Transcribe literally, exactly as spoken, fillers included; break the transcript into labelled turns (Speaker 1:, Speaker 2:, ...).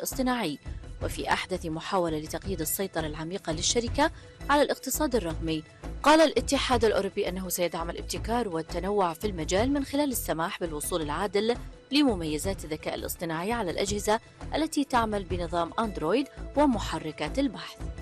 Speaker 1: الاصطناعي، وفي أحدث محاولة لتقييد السيطرة العميقة للشركة على الاقتصاد الرقمي. قال الاتحاد الأوروبي أنه سيدعم الابتكار والتنوع في المجال من خلال السماح بالوصول العادل لمميزات الذكاء الاصطناعي على الأجهزة التي تعمل بنظام أندرويد ومحركات البحث.